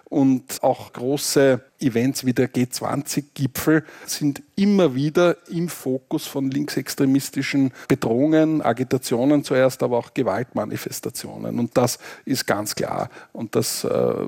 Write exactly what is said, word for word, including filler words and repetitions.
und auch große Events wie der G zwanzig Gipfel sind immer wieder im Fokus von linksextremistischen Bedrohungen, Agitationen zuerst, aber auch Gewaltmanifestationen. Und das ist ganz klar. Und das äh,